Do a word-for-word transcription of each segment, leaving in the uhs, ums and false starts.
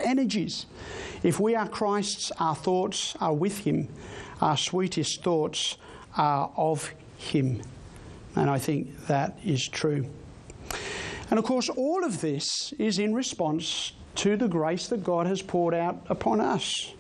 energies. If we are Christ's, our thoughts are with him. Our sweetest thoughts are of him. And I think that is true. And of course, all of this is in response to the grace that God has poured out upon us.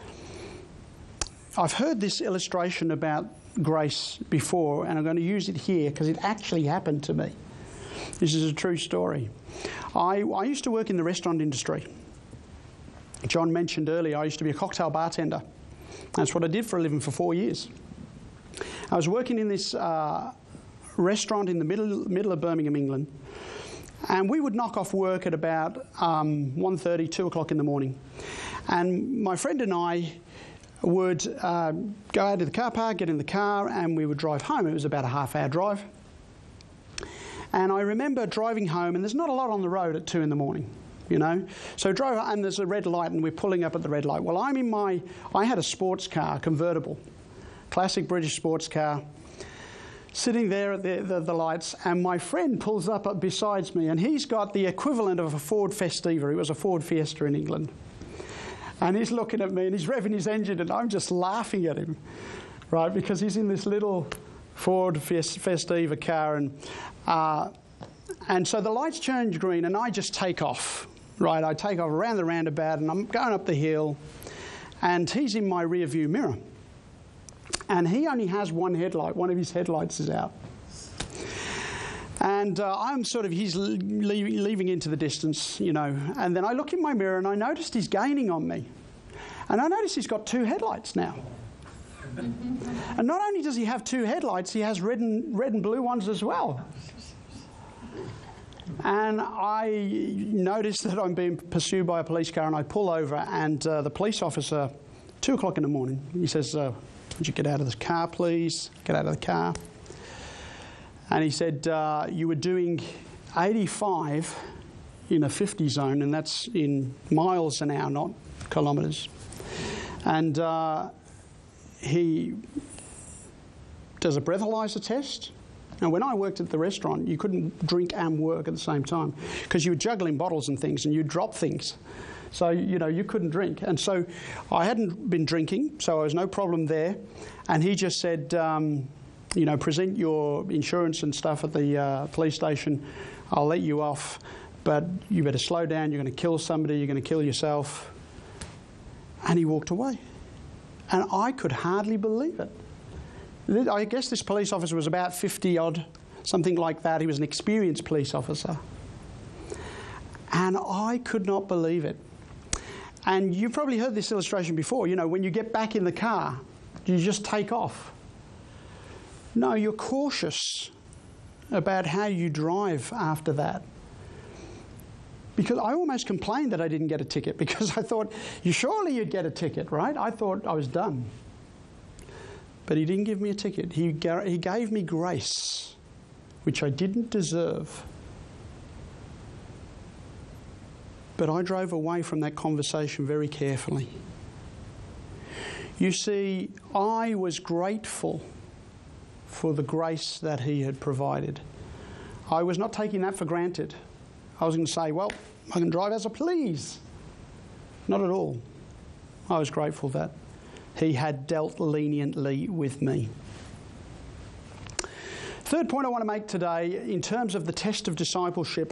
I've heard this illustration about grace before, and I'm going to use it here because it actually happened to me. This is a true story. I, I used to work in the restaurant industry. John mentioned earlier I used to be a cocktail bartender. That's what I did for a living for four years. I was working in this uh, restaurant in the middle middle of Birmingham, England, and we would knock off work at about um, one thirty, two o'clock in the morning. And my friend and I would uh, go out to the car park, get in the car, and we would drive home. It was about a half-hour drive. And I remember driving home, and there's not a lot on the road at two in the morning, you know. So drive, and there's a red light, and we're pulling up at the red light. Well, I'm in my, I had a sports car, convertible, classic British sports car, sitting there at the, the, the lights, and my friend pulls up besides me, and he's got the equivalent of a Ford Festiva. It was a Ford Fiesta in England. And he's looking at me, and he's revving his engine, and I'm just laughing at him, right, because he's in this little Ford Festiva car, and uh, and so the lights change green, and I just take off, right? I take off around the roundabout, and I'm going up the hill, and he's in my rear view mirror. And he only has one headlight. One of his headlights is out. And uh, I'm sort of, he's leaving, leaving into the distance, you know. And then I look in my mirror and I noticed he's gaining on me. And I noticed he's got two headlights now. And not only does he have two headlights, he has red and, red and blue ones as well. And I noticed that I'm being pursued by a police car, and I pull over, and uh, the police officer, two o'clock in the morning, he says, uh, would you get out of the car, please? Get out of the car. And he said, uh, you were doing eighty-five in a fifty zone, and that's in miles an hour, not kilometres. And uh, he does a breathalyzer test. Now, when I worked at the restaurant, you couldn't drink and work at the same time because you were juggling bottles and things, and you'd drop things. So, you know, you couldn't drink. And so I hadn't been drinking, so there was no problem there. And he just said, um, you know, present your insurance and stuff at the uh, police station. I'll let you off, but you better slow down. You're going to kill somebody. You're going to kill yourself. And he walked away. And I could hardly believe it. I guess this police officer was about fifty odd, something like that. He was an experienced police officer. And I could not believe it. And you've probably heard this illustration before. You know, when you get back in the car, you just take off. No, you're cautious about how you drive after that. Because I almost complained that I didn't get a ticket, because I thought, you surely you'd get a ticket, right? I thought I was done. But he didn't give me a ticket. He, ga- he gave me grace, which I didn't deserve. But I drove away from that conversation very carefully. You see, I was grateful for the grace that he had provided. I was not taking that for granted. I was going to say, well, I can drive as I please. Not at all. I was grateful that he had dealt leniently with me. Third point I want to make today, in terms of the test of discipleship,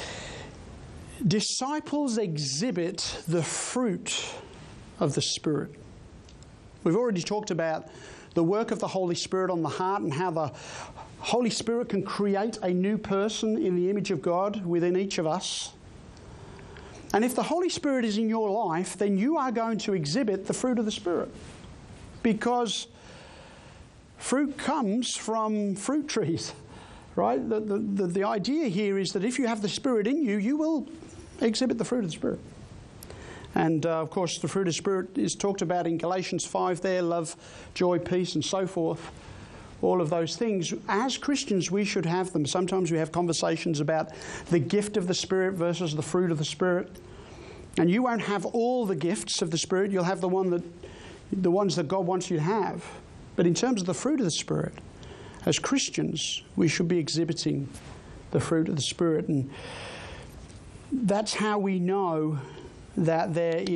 disciples exhibit the fruit of the Spirit. We've already talked about the work of the Holy Spirit on the heart and how the Holy Spirit can create a new person in the image of God within each of us. And if the Holy Spirit is in your life, then you are going to exhibit the fruit of the Spirit. Because fruit comes from fruit trees, right? The, the, the, the idea here is that if you have the Spirit in you, you will exhibit the fruit of the Spirit. And, uh, of course, the fruit of the Spirit is talked about in Galatians five there, love, joy, peace, and so forth. All of those things. As Christians, we should have them. Sometimes we have conversations about the gift of the Spirit versus the fruit of the Spirit. And you won't have all the gifts of the Spirit. You'll have the one that, the ones that God wants you to have. But in terms of the fruit of the Spirit, as Christians, we should be exhibiting the fruit of the Spirit. And that's how we know that there